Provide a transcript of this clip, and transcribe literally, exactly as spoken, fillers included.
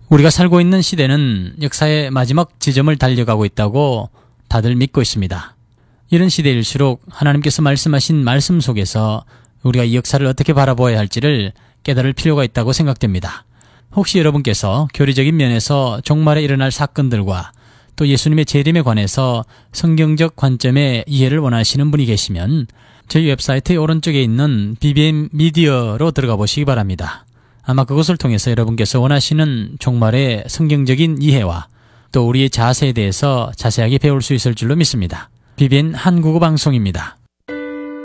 우리가 살고 있는 시대는 역사의 마지막 지점을 달려가고 있다고 다들 믿고 있습니다. 이런 시대일수록 하나님께서 말씀하신 말씀 속에서 우리가 이 역사를 어떻게 바라보아야 할지를 깨달을 필요가 있다고 생각됩니다. 혹시 여러분께서 교리적인 면에서 종말에 일어날 사건들과 또 예수님의 재림에 관해서 성경적 관점의 이해를 원하시는 분이 계시면 저희 웹사이트의 오른쪽에 있는 비비엠 미디어로 들어가 보시기 바랍니다. 아마 그것을 통해서 여러분께서 원하시는 종말의 성경적인 이해와 또 우리의 자세에 대해서 자세하게 배울 수 있을 줄로 믿습니다. 비비엔 한국어 방송입니다.